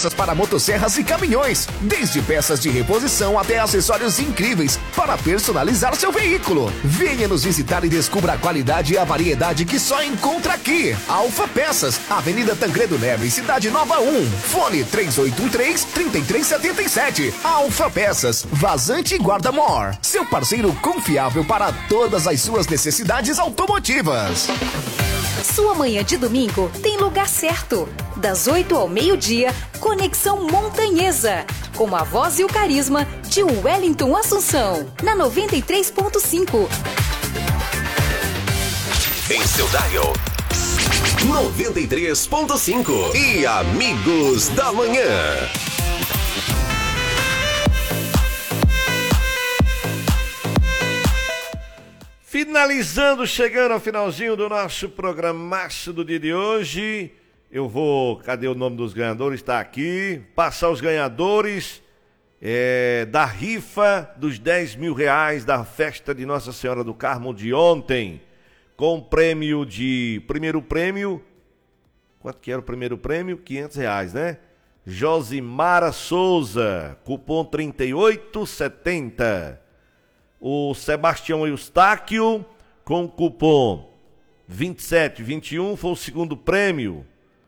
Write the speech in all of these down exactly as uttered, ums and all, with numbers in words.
peças para motosserras e caminhões, desde peças de reposição até acessórios incríveis para personalizar seu veículo. Venha nos visitar e descubra a qualidade e a variedade que só encontra aqui. Alfa Peças, Avenida Tancredo Neves, Cidade Nova um. Fone três oito um três, três três sete sete. Alfa Peças, Vazante e Guarda-Mor. Seu parceiro confiável para todas as suas necessidades automotivas. Sua manhã de domingo tem lugar certo. Das oito ao meio-dia, Conexão Montanhesa. Com a voz e o carisma de Wellington Assunção. Na noventa e três ponto cinco. Em seu dial, noventa e três ponto cinco. E Amigos da Manhã. Finalizando, chegando ao finalzinho do nosso programaço do dia de hoje, eu vou, cadê o nome dos ganhadores? Está aqui, passar os ganhadores é, da rifa dos dez mil reais da festa de Nossa Senhora do Carmo de ontem, com prêmio de, primeiro prêmio, quanto que era o primeiro prêmio? quinhentos reais, né? Josimara Souza, cupom trinta e oito setenta. O Sebastião Eustáquio, com cupom vinte e sete vinte e um, foi o segundo prêmio.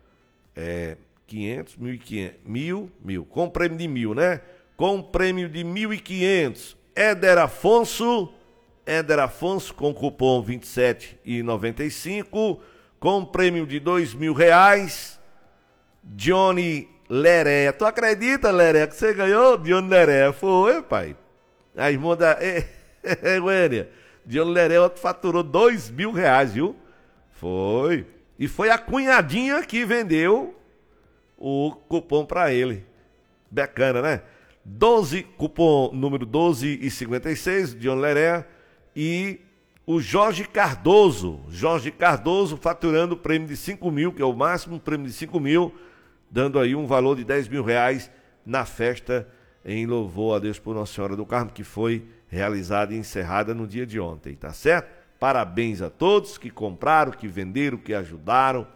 É, quinhentos, mil e quinhentos, mil, mil, com prêmio de mil, né? Com prêmio de mil e quinhentos. Éder Afonso, Éder Afonso, com cupom vinte e sete e noventa e cinco, com prêmio de dois mil reais. Johnny Leré, tu acredita, Leré, que você ganhou? Johnny Leré, foi, pai. A irmã da... É, Wênia, Johnny Leré faturou dois mil reais, viu? Foi. E foi a cunhadinha que vendeu o cupom pra ele. Bacana, né? doze, cupom número doze e cinquenta e seis, Johnny Leré. E o Jorge Cardoso. Jorge Cardoso faturando o prêmio de cinco mil, que é o máximo, prêmio de cinco mil, dando aí um valor de dez mil reais na festa em louvor a Deus por Nossa Senhora do Carmo, que foi realizada e encerrada no dia de ontem, tá certo? Parabéns a todos que compraram, que venderam, que ajudaram.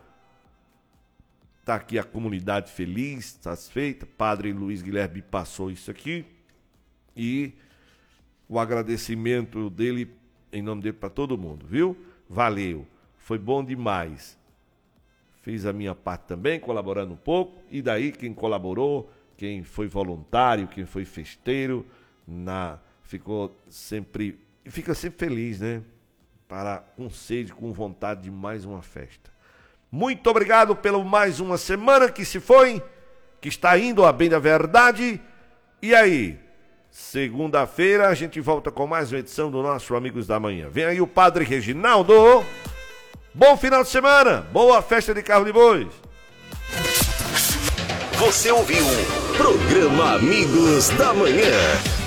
Tá aqui a comunidade feliz, satisfeita. Padre Luiz Guilherme passou isso aqui. E o agradecimento dele, em nome dele, para todo mundo, viu? Valeu, foi bom demais. Fiz a minha parte também, colaborando um pouco. E daí, quem colaborou, quem foi voluntário, quem foi festeiro, na, ficou sempre, fica sempre feliz, né? Para, com sede, com vontade de mais uma festa. Muito obrigado pela mais uma semana que se foi, que está indo a bem da verdade. E aí, segunda-feira a gente volta com mais uma edição do nosso Amigos da Manhã. Vem aí o Padre Reginaldo. Bom final de semana, boa festa de carro de bois. Você ouviu Programa Amigos da Manhã.